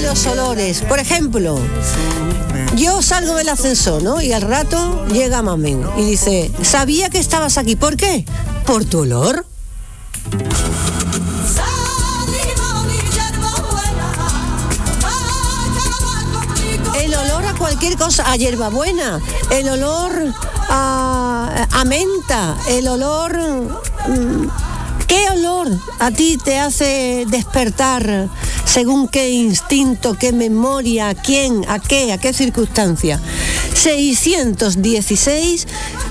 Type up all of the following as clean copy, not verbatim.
los olores. Por ejemplo, yo salgo del ascensor, ¿no? Y al rato llega Mamen y dice, sabía que estabas aquí. ¿Por qué? Por tu olor. El olor a cualquier cosa, a hierbabuena, el olor a menta, el olor... ¿Qué olor a ti te hace despertar según qué instinto, qué memoria, a quién, a qué circunstancia? 616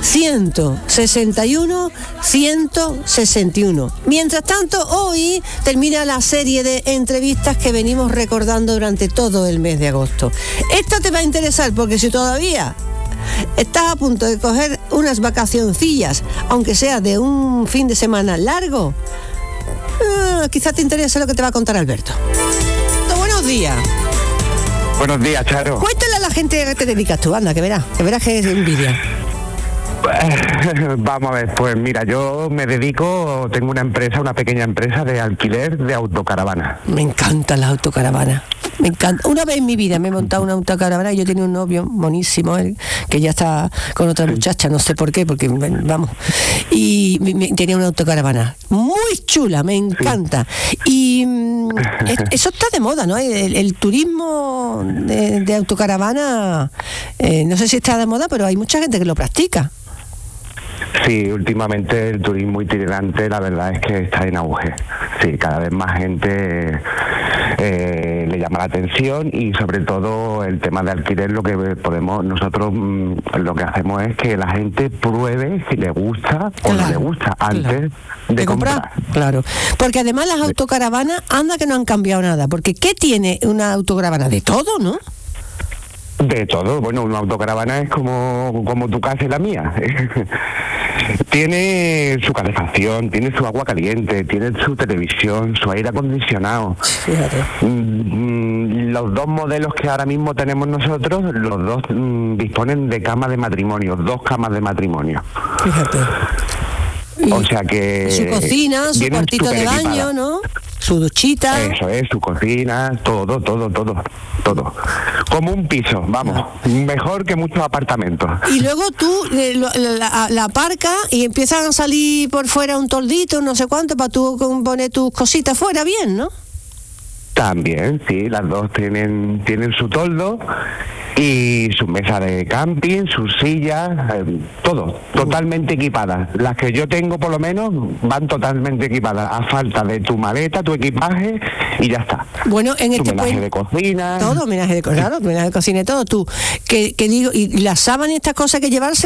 161 161. Mientras tanto, hoy termina la serie de entrevistas que venimos recordando durante todo el mes de agosto. Esta te va a interesar porque si todavía estás a punto de coger unas vacacioncillas, aunque sea de un fin de semana largo, quizás te interese lo que te va a contar Alberto. Buenos días. Buenos días, Charo. Cuéntale a la gente a qué te dedicas tú, anda, que verás que es envidia. Vamos a ver, pues mira, yo tengo una pequeña empresa de alquiler de autocaravanas. Me encantan las autocaravanas. Me encanta. Una vez en mi vida me he montado una autocaravana y yo tenía un novio monísimo, que ya está con otra muchacha, no sé por qué, porque vamos. Y tenía una autocaravana muy chula, me encanta. Y eso está de moda, ¿no? El turismo de autocaravana, no sé si está de moda, pero hay mucha gente que lo practica. Sí, últimamente el turismo itinerante la verdad es que está en auge. Sí, cada vez más gente le llama la atención y sobre todo el tema de alquiler nosotros lo que hacemos es que la gente pruebe si le gusta o no le gusta antes de comprar. Claro, porque además las autocaravanas anda que no han cambiado nada, porque ¿qué tiene una autocaravana? De todo, ¿no? De todo, bueno, una autocaravana es como tu casa y la mía. Tiene su calefacción, tiene su agua caliente, tiene su televisión, su aire acondicionado. Fíjate. Los dos modelos que ahora mismo tenemos nosotros, los dos disponen de cama de matrimonio, 2 camas de matrimonio. Fíjate. O sea que... Su cocina, su cuartito de baño, ¿no? Su duchita. Eso es, su cocina, todo. Como un piso, vamos. Mejor que muchos apartamentos. Y luego tú la aparcas y empiezan a salir por fuera un toldito, no sé cuánto, para tú poner tus cositas fuera bien, ¿no? También, sí, las dos tienen su toldo y su mesa de camping, sus sillas, todo, totalmente equipadas. Las que yo tengo, por lo menos, van totalmente equipadas, a falta de tu maleta, tu equipaje y ya está. Bueno, en tu menaje de cocina. Todo, menaje de cocina y todo. Tú, que digo, y las sábanas y estas cosas que llevarse.